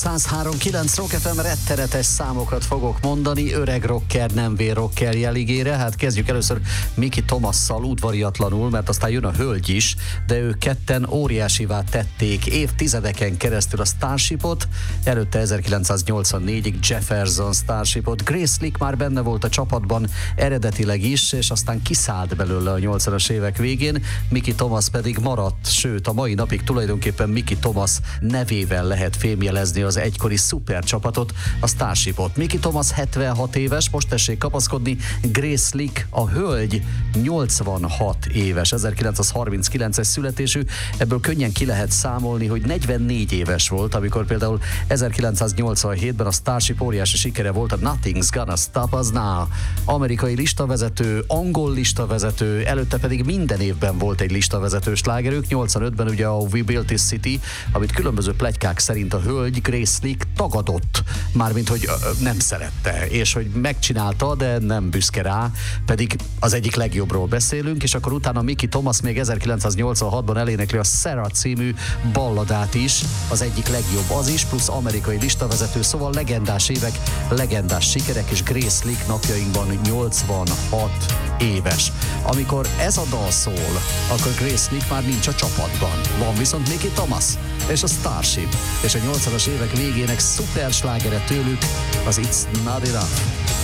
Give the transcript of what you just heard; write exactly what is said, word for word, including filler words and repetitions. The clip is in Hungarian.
száz három kilenc Rock ef em, rettenetes számokat fogok mondani, öreg rocker, nem vér rocker jeligére. Hát kezdjük először Mickey Thomasszal udvariatlanul, mert aztán jön a hölgy is, de ők ketten óriásivá tették évtizedeken keresztül a Starshipot, előtte ezerkilencszáznyolcvannégyig Jefferson Starshipot. Grace Slick már benne volt a csapatban eredetileg is, és aztán kiszállt belőle a nyolcvanas évek végén, Mickey Thomas pedig maradt, sőt a mai napig tulajdonképpen Mickey Thomas nevével lehet fémjelezni az egykori szupercsapatot, a Starshipot. Mickey Thomas hetvenhat éves, most tessék kapaszkodni, Grace Slick, a hölgy nyolcvanhat éves, ezerkilencszázharminckilences születésű, ebből könnyen ki lehet számolni, hogy negyvennégy éves volt, amikor például ezerkilencszáznyolcvanhétben a Starship óriási sikere volt a Nothing's Gonna Stop Us Now. Amerikai listavezető, angol listavezető, előtte pedig minden évben volt egy listavezető slágerük, nyolcvanötben ugye a We Built This City, amit különböző pletykák szerint a hölgy, Grace Slick tagadott, mármint hogy ö, nem szerette, és hogy megcsinálta, de nem büszke rá, pedig az egyik legjobbról beszélünk, és akkor utána Mickey Thomas még ezerkilencszáznyolcvanhatban elénekli a Sarah című balladát is, az egyik legjobb az is, plusz amerikai listavezető, szóval legendás évek, legendás sikerek, és Grace Slick napjainkban nyolcvanhat éves. Amikor ez a dal szól, akkor Grace Slick már nincs a csapatban. Van viszont Mickey Thomas és a Starship, és a nyolcvanas évek végének szuper slágere tőlük az It's Not Enough.